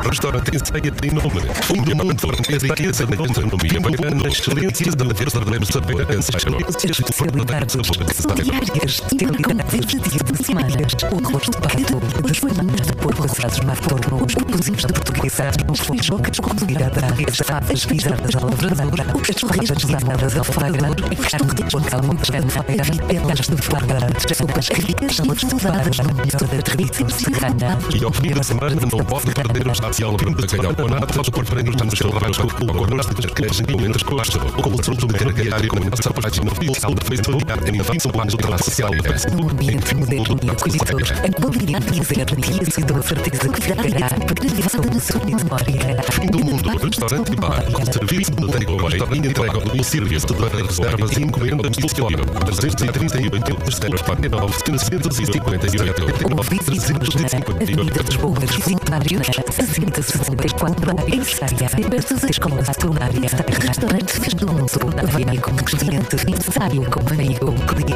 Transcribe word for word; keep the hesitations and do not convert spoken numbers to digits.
restaurante em ceia tem nome. Fundamento, riqueza da gastronomia baiana, excelências da verdadeira saber, excelências do forno da sabor. Diárias, qualidade de semanas, o rosto parado, os formandos de porco assados na forno, os pãozinhos de portuguesa, os feijocas com virada, as favas pisadas à lavradora, as torrejas lavadas ao alfagra, a questão de deslocar muitas ganfeiras e pelas de farda, as sopas ricas, salas estudadas na mesa da tradição serrana. E ao fim da semana não pode perder o especial brinde de campeonato aos portugueses nos celebrados com o gosto das queijas e entre as costas, ou como se submeter a diário com a nossa página oficial de Facebook, em avanço planos de classe social. No ambiente moderno e acolhedor, a mobilidade e a sido a certeza que virá para preservação da sua memória. Fim do mundo, restaurante e bar, serviço de takeaway, entrega do serviço de reservas e encomendas do telefone, trezentos e trinta e oito, estrelas para nove, setecentos e cinquenta e oito, trezentos e cinquenta e oito. Avenida Lisboa, Cintário, sessenta sessenta e quatro, em Sária, abertas a escolas secundárias, restaurante Fez do Mundo, avenida com cliente, ensaio com amigo, cliente.